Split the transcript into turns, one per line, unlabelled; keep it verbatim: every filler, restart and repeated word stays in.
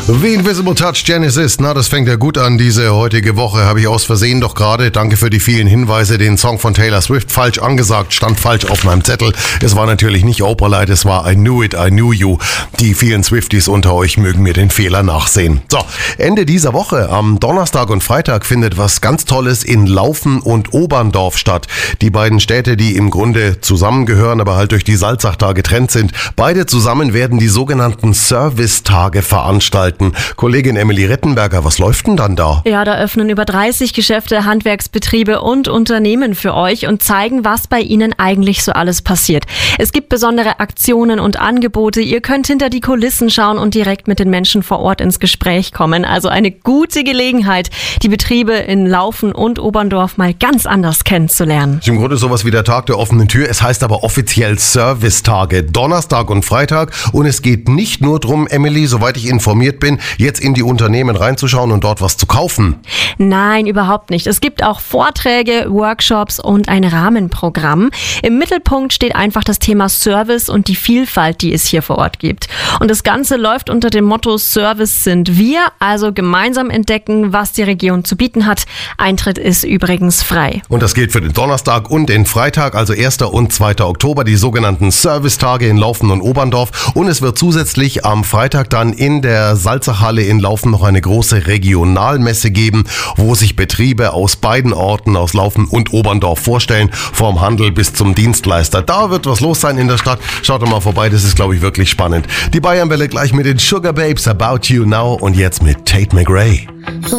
The Invisible Touch, Genesis. Na, das fängt ja gut an, diese heutige Woche. Habe ich aus Versehen doch gerade, danke für die vielen Hinweise, den Song von Taylor Swift falsch angesagt, stand falsch auf meinem Zettel. Es war natürlich nicht Opalite, es war I Knew It, I Knew You. Die vielen Swifties unter euch mögen mir den Fehler nachsehen. So, Ende dieser Woche, am Donnerstag und Freitag, findet was ganz Tolles in Laufen und Oberndorf statt. Die beiden Städte, die im Grunde zusammengehören, aber halt durch die Salzachtage getrennt sind. Beide zusammen werden die sogenannten Servicetage veranstalten. Kollegin Emily Rettenberger, was läuft denn dann da?
Ja, da öffnen über dreißig Geschäfte, Handwerksbetriebe und Unternehmen für euch und zeigen, was bei ihnen eigentlich so alles passiert. Es gibt besondere Aktionen und Angebote. Ihr könnt hinter die Kulissen schauen und direkt mit den Menschen vor Ort ins Gespräch kommen. Also eine gute Gelegenheit, die Betriebe in Laufen und Oberndorf mal ganz anders kennenzulernen.
Ist im Grunde sowas wie der Tag der offenen Tür. Es heißt aber offiziell Servicetage, Donnerstag und Freitag. Und es geht nicht nur drum, Emily, soweit ich informiert bin, jetzt in die Unternehmen reinzuschauen und dort was zu kaufen.
Nein, überhaupt nicht. Es gibt auch Vorträge, Workshops und ein Rahmenprogramm. Im Mittelpunkt steht einfach das Thema Service und die Vielfalt, die es hier vor Ort gibt. Und das Ganze läuft unter dem Motto Service sind wir, also gemeinsam entdecken, was die Region zu bieten hat. Eintritt ist übrigens frei.
Und das gilt für den Donnerstag und den Freitag, also erster und zweiter Oktober, die sogenannten Servicetage in Laufen und Oberndorf. Und es wird zusätzlich am Freitag dann in der Salzachhalle in Laufen noch eine große Regionalmesse geben, wo sich Betriebe aus beiden Orten, aus Laufen und Oberndorf, vorstellen, vom Handel bis zum Dienstleister. Da wird was los sein in der Stadt. Schaut doch mal vorbei, das ist, glaube ich, wirklich spannend. Die Bayernwelle gleich mit den Sugar Babes, About You Now, und jetzt mit Tate McRae.